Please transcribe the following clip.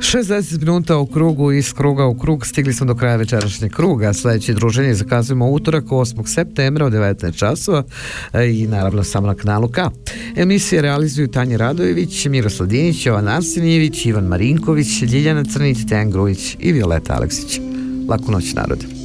60 minuta u krugu, iz kruga u krug. Stigli smo do kraja večerašnjeg kruga. Sljedeće druženje zakazujemo utorak 8. septembra u 19 časova i naravno samo na kanalu K. Emisije realizuju Tanja Radojević, Miroslav Dinić, Jovan Arsenjević, Ivan Marinković, Ljiljana Crnić, Dejan Grujić i Violeta Aleksić. Laku noć, narode.